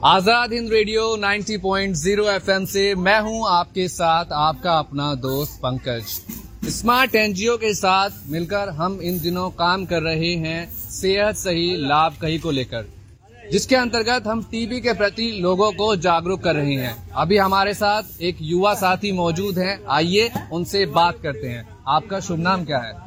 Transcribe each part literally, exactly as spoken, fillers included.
Azad Hind radio नब्बे point zero FM से मैं हूं आपके साथ आपका अपना दोस्त पंकज। स्मार्ट एनजीओ के साथ मिलकर हम इन दिनों काम कर रहे हैं सेहत सही लाभ कही को लेकर, जिसके अंतर्गत हम टीबी के प्रति लोगों को जागरूक कर रहे हैं। अभी हमारे साथ एक युवा साथी मौजूद हैं, आइए उनसे बात करते हैं। आपका शुभ नाम क्या है?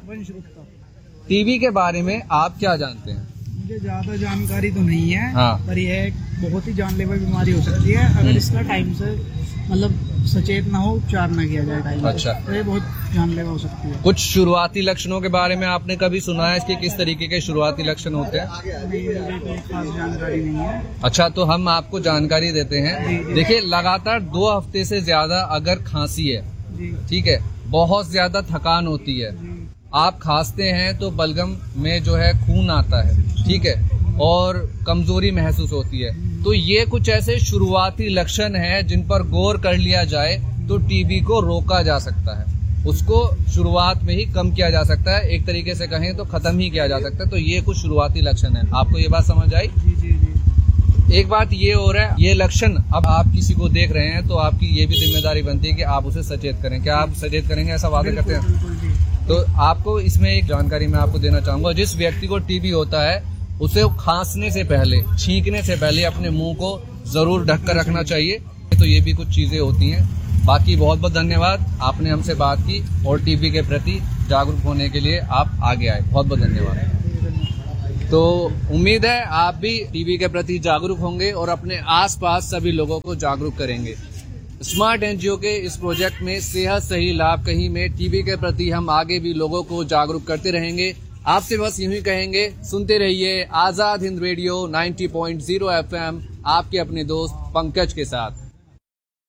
टीबी के बारे में आप क्या जानते हैं? मुझे ज्यादा जानकारी तो नहीं है, हाँ। पर यह एक बहुत ही जानलेवा बीमारी हो सकती है अगर इसका टाइम से मतलब सचेत ना हो, उपचार ना किया जाए टाइम। अच्छा। तो ये बहुत जानलेवा हो सकती है। कुछ शुरुआती लक्षणों के बारे में आपने कभी सुना है? इसके किस तरीके के शुरुआती लक्षण होते हैं? नहीं, मुझे कोई खास जानकारी नहीं है। अच्छा, तो हम आपको जानकारी देते हैं। देखिए, लगातार दो हफ्ते से ज्यादा अगर खांसी है, ठीक है, बहुत ज्यादा थकान होती है, आप खांसते हैं तो बलगम में जो है खून आता है, ठीक है, और कमजोरी महसूस होती है, तो ये कुछ ऐसे शुरुआती लक्षण हैं जिन पर गौर कर लिया जाए तो टीबी को रोका जा सकता है, उसको शुरुआत में ही कम किया जा सकता है, एक तरीके से कहें तो खत्म ही किया जा सकता है। तो ये कुछ शुरुआती लक्षण है। आपको ये बात समझ आई? जी जी जी। एक बात ये हो रहा है, ये लक्षण अब आप किसी को देख रहे हैं तो आपकी ये भी जिम्मेदारी बनती है कि आप उसे सचेत करें। क्या आप सचेत करेंगे, ऐसा वादा करते हैं? बिल्कुल जी। तो आपको इसमें एक जानकारी मैं आपको देना चाहूंगा। जिस व्यक्ति को टीबी होता है उसे खांसने से पहले, छींकने से पहले अपने मुंह को जरूर ढक कर रखना चाहिए। तो ये भी कुछ चीजें होती हैं। बाकी बहुत बहुत धन्यवाद, आपने हमसे बात की और टीबी के प्रति जागरूक होने के लिए आप आगे आए। बहुत बहुत धन्यवाद। तो उम्मीद है आप भी टीबी के प्रति जागरूक होंगे और अपने आसपास सभी लोगों को जागरूक करेंगे। स्मार्ट एनजीओ के इस प्रोजेक्ट में सेहत सही लाभ कहीं में टीबी के प्रति हम आगे भी लोगों को जागरूक करते रहेंगे। आपसे बस यूं ही कहेंगे, सुनते रहिए आजाद हिंद रेडियो नब्बे पॉइंट ज़ीरो एफएम, आपके अपने दोस्त पंकज के साथ।